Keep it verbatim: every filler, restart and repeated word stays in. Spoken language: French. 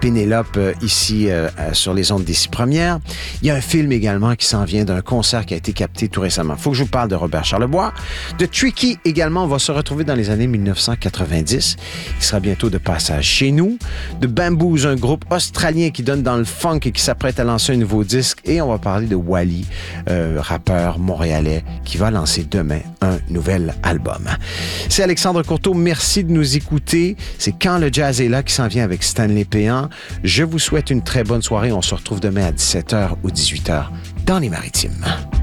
Pénélope euh, ici euh, sur les ondes d'ici première. Il y a un film également qui s'en vient d'un concert qui a été capté tout récemment. Il faut que je vous parle de Robert Charlebois. De Tricky également, on va se retrouver dans les années dix-neuf cent quatre-vingt-dix. Il sera bientôt de passage chez nous. De Bamboos, un groupe australien qui donne dans le funk et qui s'apprête à lancer un nouveau disque. Et on va parler de Wally, euh, rappeur montréalais qui va lancer demain un nouvel album. C'est Alexandre Courteau. Merci de nous écouter. C'est Quand le jazz est là qui s'en vient avec Stanley Péan. Je vous souhaite une très bonne soirée. On se retrouve demain à dix-sept heures ou dix-huit heures dans les Maritimes.